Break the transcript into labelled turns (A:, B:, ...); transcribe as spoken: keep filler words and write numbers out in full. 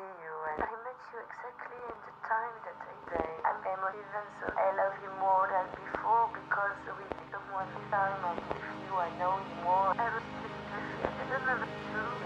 A: see you, and I met you exactly in the time that I say I'm emotive, and so I love you more than before because with someone this time I'm with you, I know you more. I was just with you, I don't know the truth.